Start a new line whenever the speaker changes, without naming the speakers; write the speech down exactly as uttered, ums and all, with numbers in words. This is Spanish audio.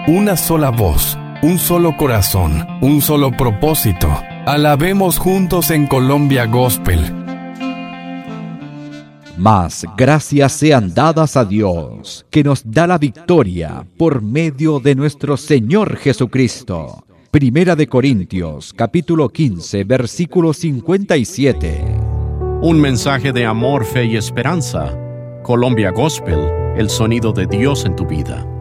una sola voz, un solo corazón, un solo propósito. Alabemos juntos en Colombia Gospel.
Mas gracias sean dadas a Dios, que nos da la victoria por medio de nuestro Señor Jesucristo. Primera de Corintios, capítulo quince, versículo cincuenta y siete.
Un mensaje de amor, fe y esperanza. Colombia Gospel, el sonido de Dios en tu vida.